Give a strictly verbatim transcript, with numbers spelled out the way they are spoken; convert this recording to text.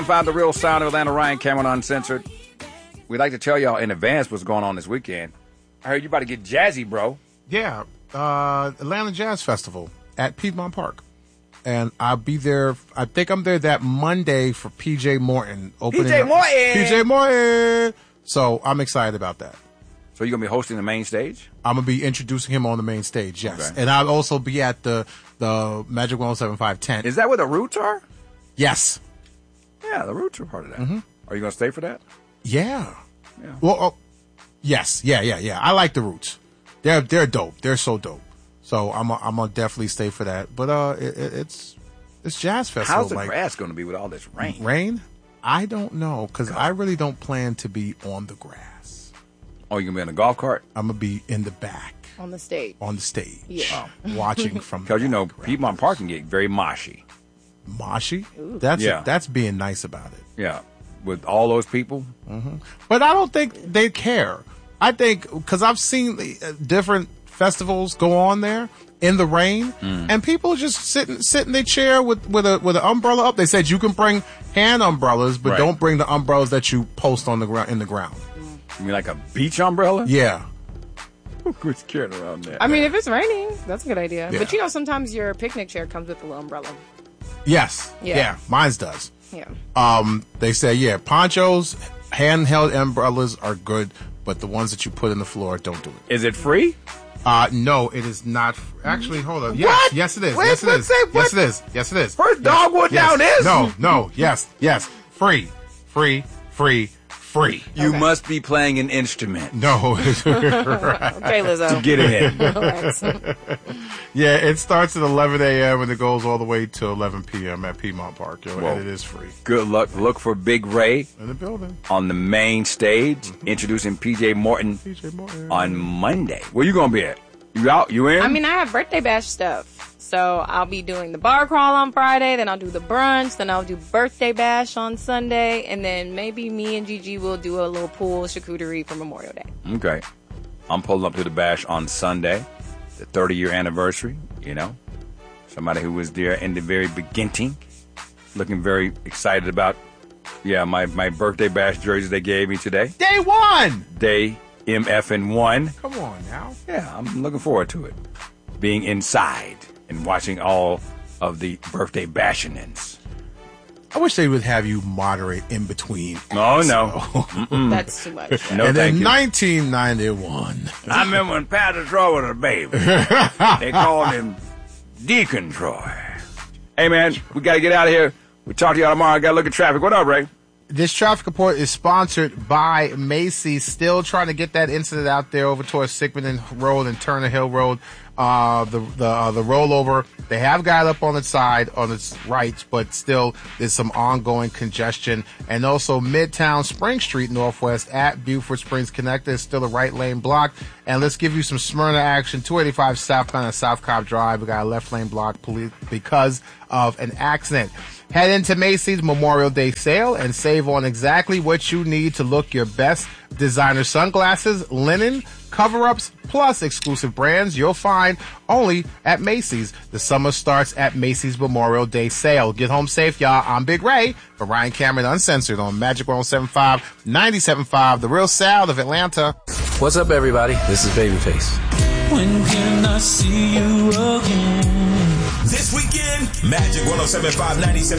Find the real sound of Atlanta. Ryan Cameron Uncensored. We'd like to tell y'all in advance what's going on this weekend. I heard you about to get jazzy, bro. Yeah, uh, Atlanta Jazz Festival at Piedmont Park. And I'll be there. I think I'm there that Monday for P J Morton. Opening P J Morton! P J Morton! So I'm excited about that. So you're going to be hosting the main stage? I'm going to be introducing him on the main stage, yes. Okay. And I'll also be at the, the Magic one oh seven five tent. Is that where the Roots are? Yes. Yeah, the Roots are part of that. Mm-hmm. Are you going to stay for that? Yeah. Yeah. Well, oh, yes. Yeah, yeah, yeah. I like the Roots. They're they're dope. They're so dope. So I'm a, I'm gonna definitely stay for that. But uh, it, it, it's it's Jazz Festival. How's the like, grass going to be with all this rain? Rain? I don't know because I really don't plan to be on the grass. Oh, you gonna be in a golf cart? I'm gonna be in the back On the stage. on the stage, Yeah. watching from. Because you know back, right? Piedmont Park can get very moshy. Moshy. That's Yeah. that's being nice about it. Yeah, with all those people. But I don't think they care. I think because I've seen uh, different festivals go on there in the rain, and people just sitting sit in their chair with with a with an umbrella up. They said you can bring hand umbrellas, but Right. don't bring the umbrellas that you post on the ground in the ground. You mean like a beach umbrella? Yeah, Who's carrying around that? I mean, if it's raining, that's a good idea. Yeah. But you know, sometimes your picnic chair comes with a little umbrella. yes, yeah, Yeah. mine's does. Yeah. Um, they say yeah, ponchos, handheld umbrellas are good, but the ones that you put in the floor, don't do it. Is it free? Uh, no, it is not. Actually, hold on. Yes, What? yes, it is. Wait, yes, it let's is. say what? Yes, it is. Yes, it is. First Yes, dogwood yes. down this? No, no. Yes, yes. Free, free, free, free. You Okay. must be playing an instrument. No. Okay, Lizzo. Get in. Relax. Yeah, it starts at eleven a.m. and it goes all the way to eleven p.m. at Piedmont Park. Yo, Whoa. and it is free Good luck. Look for Big Ray in the building. on the main stage, introducing P J Morton P J Morton. on Monday. Where you gonna be at? You out? You in? I mean, I have birthday bash stuff. So I'll be doing the bar crawl on Friday, then I'll do the brunch, then I'll do birthday bash on Sunday, and then maybe me and Gigi will do a little pool charcuterie for Memorial Day. Okay. I'm pulling up to the bash on Sunday, the thirty-year anniversary, you know. Somebody who was there in the very beginning, looking very excited about, yeah, my, my birthday bash jersey they gave me today. Day one. Day M F N one. Come on now. Yeah, I'm looking forward to it. Being inside and watching all of the birthday bashingins. I wish they would have you moderate in between. Oh, no. That's too much. No, and thank then you. nineteen ninety-one. I remember when Pastor Troy was a baby. They called him Deacon Troy. Hey, man, we got to get out of here. We'll talk to y'all tomorrow. I got to look at traffic. What up, Ray? This traffic report is sponsored by Macy's. Still trying to get that incident out there over towards Sickman Road and Turner Hill Road. Uh, the the uh, the rollover, they have got up on its side, on its right, but still there's some ongoing congestion. And also Midtown Spring Street Northwest at Beaufort Springs Connector is still a right lane block. And let's give you some Smyrna action. two eighty-five southbound on South Cobb Drive. We got a left lane block police because of an accident. Head into Macy's Memorial Day sale and save on exactly what you need to look your best. Designer sunglasses, linen, cover-ups, plus exclusive brands you'll find only at Macy's. The summer starts at Macy's Memorial Day sale. Get home safe, y'all. I'm Big Ray for Ryan Cameron Uncensored on Magic one oh seven point five, ninety-seven point five, the real sound of Atlanta. What's up, everybody? This is Babyface. When can I see you again? This weekend, Magic one oh seven point five, ninety-seven